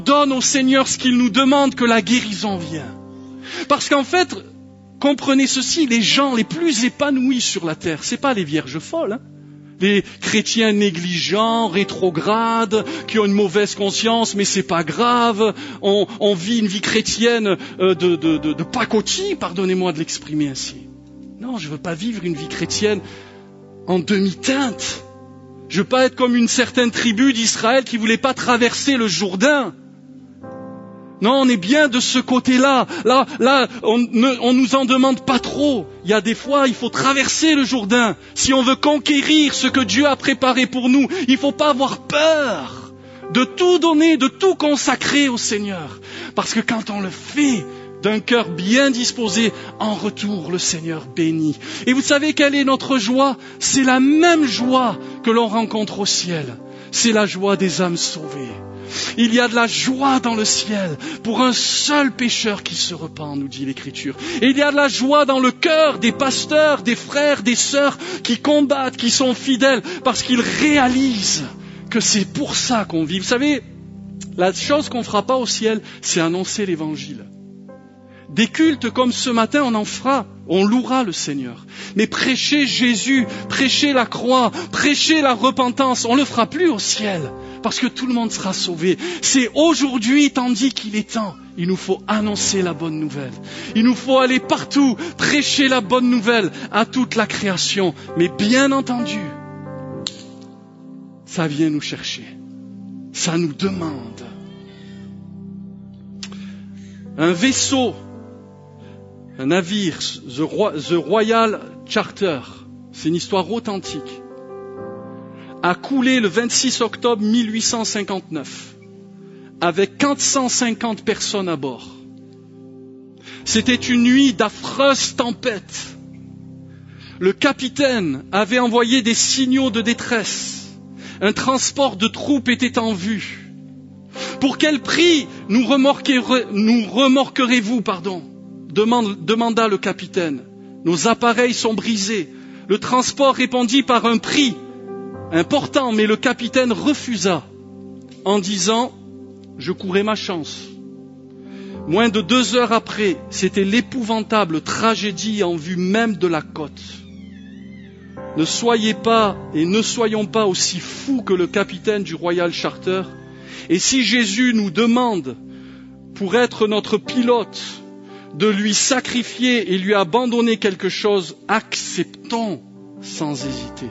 Donne au Seigneur ce qu'il nous demande, que la guérison vienne. Parce qu'en fait, comprenez ceci, les gens les plus épanouis sur la terre, c'est pas les vierges folles, les chrétiens négligents, rétrogrades, qui ont une mauvaise conscience, mais c'est pas grave, on vit une vie chrétienne de pacotille, pardonnez-moi de l'exprimer ainsi. Non, je veux pas vivre une vie chrétienne en demi-teinte. Je veux pas être comme une certaine tribu d'Israël qui voulait pas traverser le Jourdain. Non, on est bien de ce côté-là. Là, on nous en demande pas trop. Il y a des fois, il faut traverser le Jourdain. Si on veut conquérir ce que Dieu a préparé pour nous, il faut pas avoir peur de tout donner, de tout consacrer au Seigneur. Parce que quand on le fait d'un cœur bien disposé, en retour, le Seigneur bénit. Et vous savez quelle est notre joie? C'est la même joie que l'on rencontre au ciel. C'est la joie des âmes sauvées. Il y a de la joie dans le ciel pour un seul pécheur qui se repent, nous dit l'Écriture. Et il y a de la joie dans le cœur des pasteurs, des frères, des sœurs qui combattent, qui sont fidèles, parce qu'ils réalisent que c'est pour ça qu'on vit. Vous savez, la chose qu'on ne fera pas au ciel, c'est annoncer l'Évangile. Des cultes comme ce matin, on en fera, on louera le Seigneur. Mais prêcher Jésus, prêcher la croix, prêcher la repentance, on ne le fera plus au ciel. Parce que tout le monde sera sauvé. C'est aujourd'hui, tandis qu'il est temps, il nous faut annoncer la bonne nouvelle. Il nous faut aller partout, prêcher la bonne nouvelle à toute la création. Mais bien entendu, ça vient nous chercher. Ça nous demande. Un vaisseau, un navire, The Royal Charter, c'est une histoire authentique, a coulé le 26 octobre 1859 avec 450 personnes à bord. C'était une nuit d'affreuses tempêtes. Le capitaine avait envoyé des signaux de détresse. Un transport de troupes était en vue. Pour quel prix nous remorquerez-vous, demanda le capitaine. Nos appareils sont brisés. Le transport répondit par un prix important, mais le capitaine refusa en disant « Je courais ma chance ». Moins de 2 heures après, c'était l'épouvantable tragédie en vue même de la côte. Ne soyez pas et ne soyons pas aussi fous que le capitaine du Royal Charter. Et si Jésus nous demande, pour être notre pilote, de lui sacrifier et lui abandonner quelque chose, acceptons sans hésiter.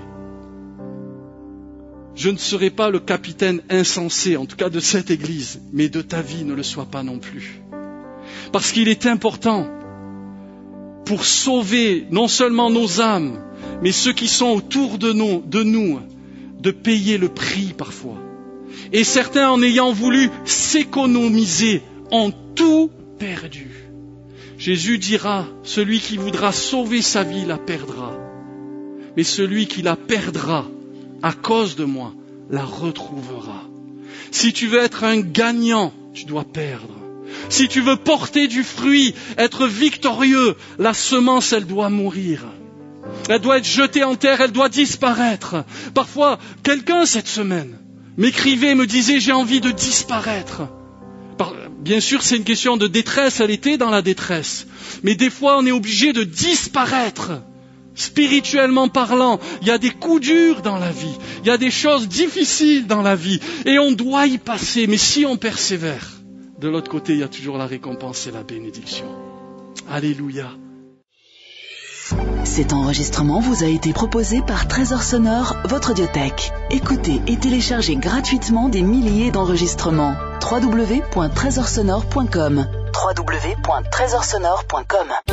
Je ne serai pas le capitaine insensé, en tout cas de cette église, mais de ta vie ne le sois pas non plus. Parce qu'il est important, pour sauver non seulement nos âmes, mais ceux qui sont autour de nous, de payer le prix parfois. Et certains, en ayant voulu s'économiser, ont tout perdu. Jésus dira, celui qui voudra sauver sa vie la perdra. Mais celui qui la perdra, à cause de moi, la retrouvera. Si tu veux être un gagnant, tu dois perdre. Si tu veux porter du fruit, être victorieux, la semence, elle doit mourir. Elle doit être jetée en terre, elle doit disparaître. Parfois, quelqu'un cette semaine m'écrivait, me disait, j'ai envie de disparaître. Bien sûr, c'est une question de détresse, elle était dans la détresse. Mais des fois, on est obligé de disparaître. Spirituellement parlant, il y a des coups durs dans la vie, il y a des choses difficiles dans la vie, et on doit y passer. Mais si on persévère, de l'autre côté, il y a toujours la récompense et la bénédiction. Alléluia. Cet enregistrement vous a été proposé par Trésor Sonore, votre audiothèque. Écoutez et téléchargez gratuitement des milliers d'enregistrements. www.trésorsonore.com